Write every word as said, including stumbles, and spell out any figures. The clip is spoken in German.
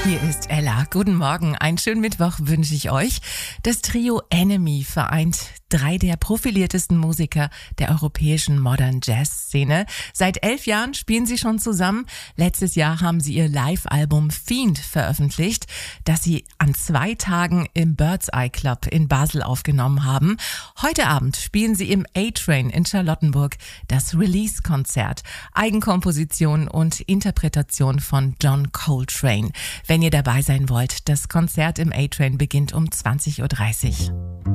Hier ist Ella. Guten Morgen. Einen schönen Mittwoch wünsche ich euch. Das Trio Enemy vereint drei der profiliertesten Musiker der europäischen Modern Jazz Szene. Seit elf Jahren spielen sie schon zusammen. Letztes Jahr haben sie ihr Live-Album Fiend veröffentlicht, das sie an zwei Tagen im Bird's Eye Club in Basel aufgenommen haben. Heute Abend spielen sie im A-Train in Charlottenburg das Release-Konzert. Eigenkomposition und Interpretation von John Coltrane. Wenn ihr dabei sein wollt, das Konzert im A-Train beginnt um zwanzig Uhr dreißig.